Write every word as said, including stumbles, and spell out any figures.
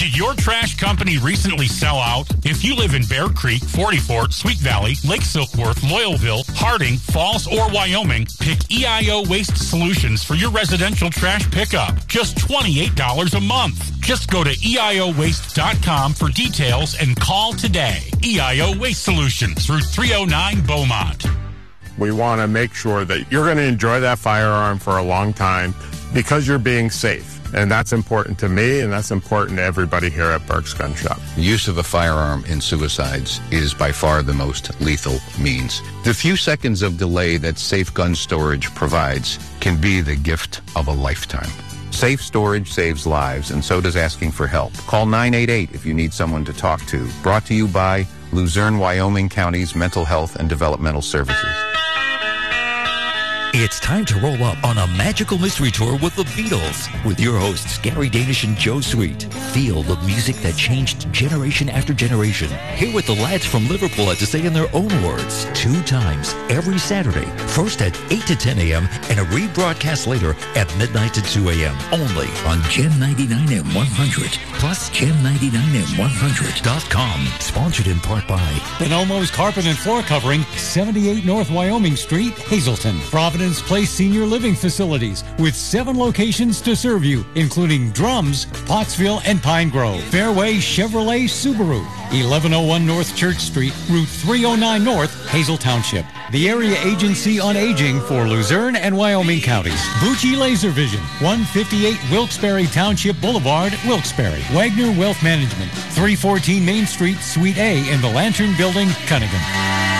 Did your trash company recently sell out? If you live in Bear Creek, Forty Fort, Sweet Valley, Lake Silkworth, Loyalville, Harding, Falls, or Wyoming, pick E I O Waste Solutions for your residential trash pickup. Just twenty-eight dollars a month. Just go to E I O waste dot com for details and call today. E I O Waste Solutions, Route three oh nine, Beaumont. We want to make sure that you're going to enjoy that firearm for a long time because you're being safe. And that's important to me, and that's important to everybody here at Burke's Gun Shop. The use of a firearm in suicides is by far the most lethal means. The few seconds of delay that safe gun storage provides can be the gift of a lifetime. Safe storage saves lives, and so does asking for help. Call nine eight eight if you need someone to talk to. Brought to you by Luzerne, Wyoming County's Mental Health and Developmental Services. It's time to roll up on a magical mystery tour with the Beatles with your hosts Gary Danish and Joe Sweet. Feel the music that changed generation after generation. Hear what the lads from Liverpool had to say in their own words. Two times every Saturday, first at eight to ten a.m. and a rebroadcast later at midnight to two a.m. Only on Gen ninety-nine and one hundred plus Gen ninety-nine and one hundred dot com. Sponsored in part by Bonomo's Carpet and Floor Covering, seventy-eight North Wyoming Street, Hazleton. Providence Place Senior Living Facilities with seven locations to serve you, including Drums, Pottsville, and Pine Grove. Fairway Chevrolet Subaru, eleven oh one North Church Street, Route three oh nine North, Hazel Township. The Area Agency on Aging for Luzerne and Wyoming counties. Bucci Laser Vision, one fifty-eight Wilkes-Barre Township Boulevard, Wilkes-Barre. Wagner Wealth Management, three fourteen Main Street, Suite A in the Lantern Building, Cunningham.